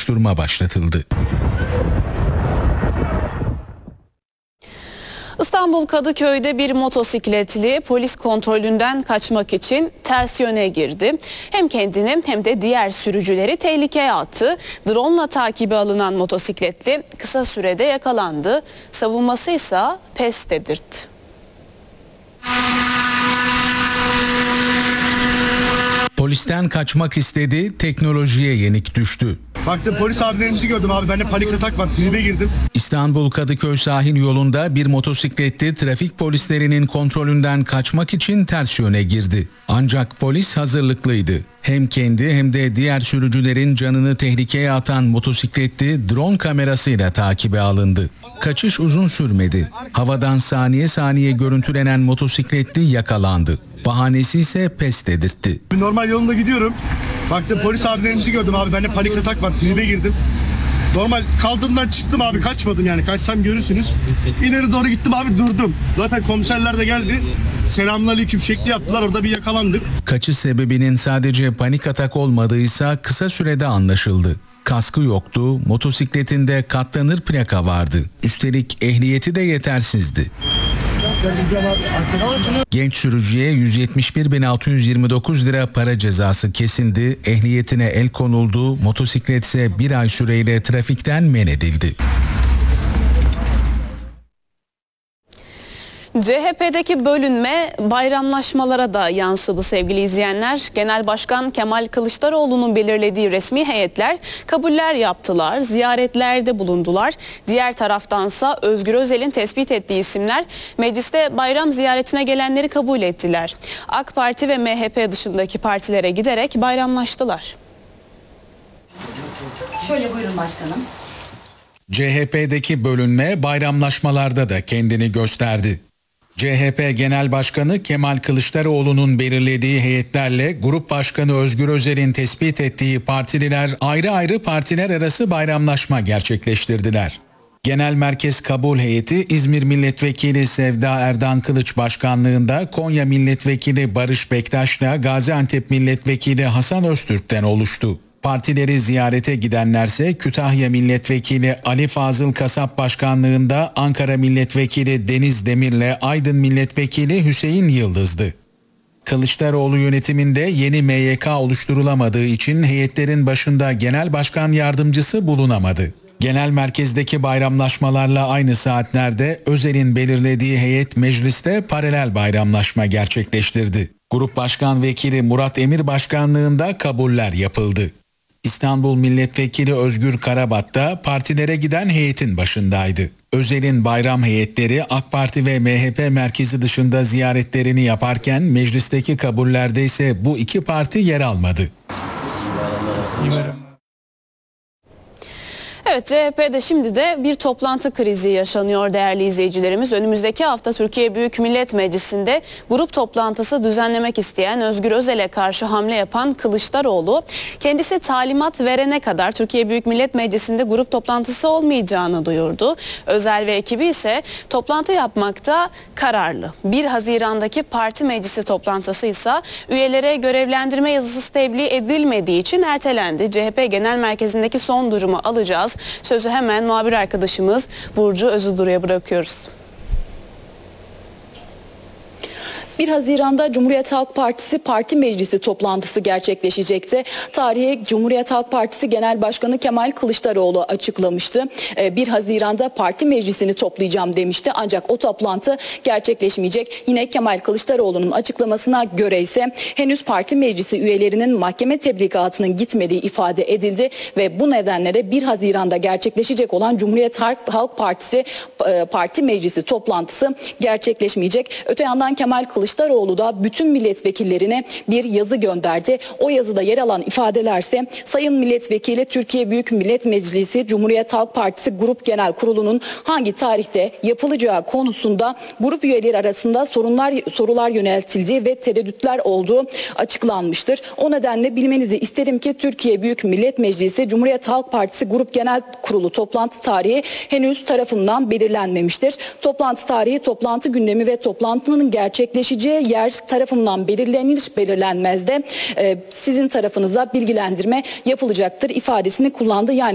soruşturma başlatıldı. İstanbul Kadıköy'de bir motosikletli polis kontrolünden kaçmak için ters yöne girdi. Hem kendini hem de diğer sürücüleri tehlikeye attı. Drone'la takibe alınan motosikletli kısa sürede yakalandı. Savunması ise pes dedirtti. Polisten kaçmak istedi, teknolojiye yenik düştü. Baktım polis abilerimizi gördüm abi, ben de panik atak var, tribe girdim. İstanbul Kadıköy sahil yolunda bir motosikletli trafik polislerinin kontrolünden kaçmak için ters yöne girdi. Ancak polis hazırlıklıydı. Hem kendi hem de diğer sürücülerin canını tehlikeye atan motosikletli drone kamerasıyla takibe alındı. Kaçış uzun sürmedi. Havadan saniye saniye görüntülenen motosikletli yakalandı. Bahanesi ise pes dedirtti. Normal yolunda gidiyorum. Baktım polis abilerimizi gördüm abi, ben de panik atak var, tribe girdim. Normal kaldığımdan çıktım abi, kaçmadım yani, kaçsam görürsünüz. İleri doğru gittim abi, durdum. Zaten komiserler de geldi. Selamünaleyküm şekli yaptılar, orada bir yakalandık. Kaçış sebebinin sadece panik atak olmadıysa kısa sürede anlaşıldı. Kaskı yoktu, motosikletinde katlanır plaka vardı. Üstelik ehliyeti de yetersizdi. Genç sürücüye 171.629 lira para cezası kesildi, ehliyetine el konuldu, motosiklet ise bir ay süreyle trafikten men edildi. CHP'deki bölünme bayramlaşmalara da yansıdı sevgili izleyenler. Genel Başkan Kemal Kılıçdaroğlu'nun belirlediği resmi heyetler kabuller yaptılar, ziyaretlerde bulundular. Diğer taraftansa Özgür Özel'in tespit ettiği isimler mecliste bayram ziyaretine gelenleri kabul ettiler. AK Parti ve MHP dışındaki partilere giderek bayramlaştılar. Şöyle buyurun başkanım. CHP'deki bölünme bayramlaşmalarda da kendini gösterdi. CHP Genel Başkanı Kemal Kılıçdaroğlu'nun belirlediği heyetlerle Grup Başkanı Özgür Özel'in tespit ettiği partililer ayrı ayrı partiler arası bayramlaşma gerçekleştirdiler. Genel Merkez Kabul Heyeti İzmir Milletvekili Sevda Erdan Kılıç başkanlığında Konya Milletvekili Barış Bektaş'la Gaziantep Milletvekili Hasan Öztürk'ten oluştu. Partileri ziyarete gidenlerse Kütahya Milletvekili Ali Fazıl Kasap başkanlığında Ankara Milletvekili Deniz Demir'le Aydın Milletvekili Hüseyin Yıldız'dı. Kılıçdaroğlu yönetiminde yeni MYK oluşturulamadığı için heyetlerin başında Genel Başkan Yardımcısı bulunamadı. Genel merkezdeki bayramlaşmalarla aynı saatlerde Özel'in belirlediği heyet mecliste paralel bayramlaşma gerçekleştirdi. Grup Başkan Vekili Murat Emir başkanlığında kabuller yapıldı. İstanbul Milletvekili Özgür Karabat da partilere giden heyetin başındaydı. Özel'in bayram heyetleri AK Parti ve MHP merkezi dışında ziyaretlerini yaparken meclisteki kabullerde ise bu iki parti yer almadı. Evet, CHP'de şimdi de bir toplantı krizi yaşanıyor değerli izleyicilerimiz. Önümüzdeki hafta Türkiye Büyük Millet Meclisi'nde grup toplantısı düzenlemek isteyen Özgür Özel'e karşı hamle yapan Kılıçdaroğlu, kendisi talimat verene kadar Türkiye Büyük Millet Meclisi'nde grup toplantısı olmayacağını duyurdu. Özel ve ekibi ise toplantı yapmakta kararlı. 1 Haziran'daki parti meclisi toplantısı ise üyelere görevlendirme yazısı tebliğ edilmediği için ertelendi. CHP Genel Merkezi'ndeki son durumu alacağız. Sözü hemen muhabir arkadaşımız Burcu Özülduru'ya bırakıyoruz. 1 Haziran'da Cumhuriyet Halk Partisi Parti Meclisi toplantısı gerçekleşecekti. Tarihi Cumhuriyet Halk Partisi Genel Başkanı Kemal Kılıçdaroğlu açıklamıştı. 1 Haziran'da parti meclisini toplayacağım demişti. Ancak o toplantı gerçekleşmeyecek. Yine Kemal Kılıçdaroğlu'nun açıklamasına göre ise henüz parti meclisi üyelerinin mahkeme tebligatının gitmediği ifade edildi ve bu nedenle de 1 Haziran'da gerçekleşecek olan Cumhuriyet Halk Partisi Parti Meclisi toplantısı gerçekleşmeyecek. Öte yandan Kemal Kılıçdaroğlu da bütün milletvekillerine bir yazı gönderdi. O yazıda yer alan ifadelerse Sayın Milletvekili Türkiye Büyük Millet Meclisi Cumhuriyet Halk Partisi Grup Genel Kurulu'nun hangi tarihte yapılacağı konusunda grup üyeleri arasında sorular yöneltildiği ve tereddütler olduğu açıklanmıştır. O nedenle bilmenizi isterim ki Türkiye Büyük Millet Meclisi Cumhuriyet Halk Partisi Grup Genel Kurulu toplantı tarihi henüz tarafından belirlenmemiştir. Toplantı tarihi, toplantı gündemi ve toplantının gerçekleşeceği yer tarafından belirlenir belirlenmez de sizin tarafınıza bilgilendirme yapılacaktır ifadesini kullandı. Yani